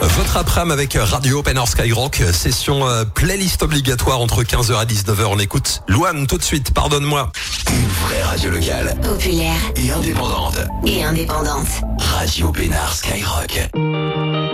Votre après-midi avec Radio Open Air Skyrock, session playlist obligatoire entre 15h et 19h. On écoute Louane tout de suite, pardonne-moi. Une vraie radio locale, populaire et indépendante. et indépendante. Radio Open Air Skyrock.